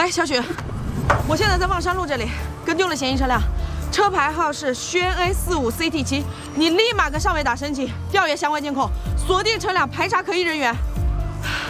喂，小许，我现在在望山路这里跟丢了嫌疑车辆，车牌号是轩 A45CT7，你立马跟上尉打申请调阅相关监控，锁定车辆，排查可疑人员。